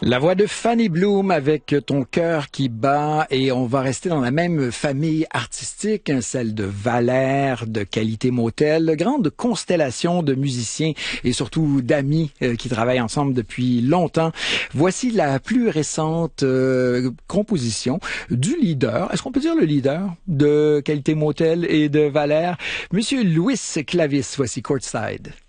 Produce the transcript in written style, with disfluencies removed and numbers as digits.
La voix de Fanny Bloom avec Ton cœur qui bat, et on va rester dans la même famille artistique, celle de Valère, de Qualité Motel, grande constellation de musiciens et surtout d'amis qui travaillent ensemble depuis longtemps. Voici la plus récente composition du leader, est-ce qu'on peut dire le leader de Qualité Motel et de Valère, Monsieur Louis Clavis, voici Courtside.